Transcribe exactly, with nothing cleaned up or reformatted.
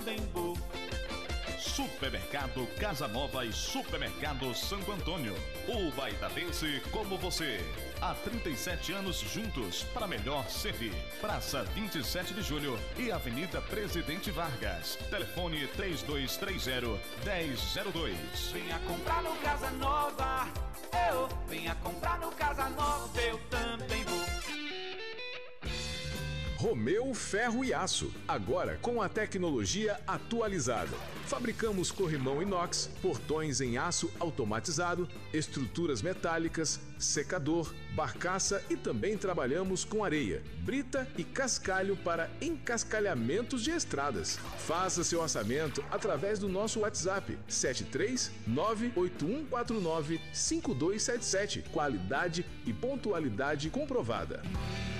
vou. Supermercado Casa Nova e Supermercado Santo Antônio. O baitabense como você. Há trinta e sete anos juntos para melhor servir. Praça vinte e sete de Julho e Avenida Presidente Vargas. Telefone três dois três zero, um zero zero dois. Venha comprar no Casa Nova, eu. Venha comprar no Casa Nova, eu também vou. Romeu Ferro e Aço, agora com a tecnologia atualizada. Fabricamos corrimão inox, portões em aço automatizado, estruturas metálicas, secador, barcaça e também trabalhamos com areia, brita e cascalho para encascalhamentos de estradas. Faça seu orçamento através do nosso WhatsApp sete três nove oito um quatro nove cinco dois sete sete. Qualidade e pontualidade comprovada.